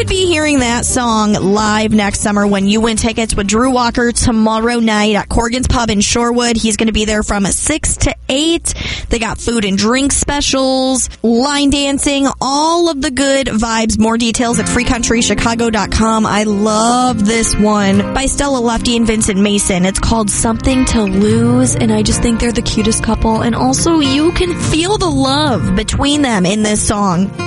be hearing that song live next summer when you win tickets with Drew Walker tomorrow night at Corgan's Pub in Shorewood. He's going to be there from 6 to 8. They got food and drink specials, line dancing, all of the good vibes. More details at freecountrychicago.com. I love this one by Stella Lefty and Vincent Mason. It's called Something to Lose, and I just think they're the cutest couple. And also, you can feel the love between them in this song.